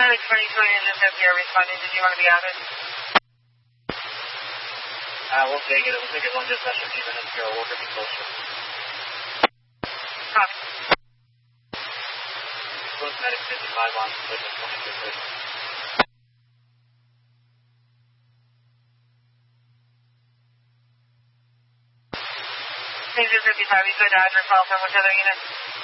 Medic 23 and just here responding. Did you want to be added? We'll take it. We'll take it long dispatch 15 minutes here. We'll work a bit closer. Copy. Close Medic 55 on position 22. Danger 55, you could add your call from which other unit?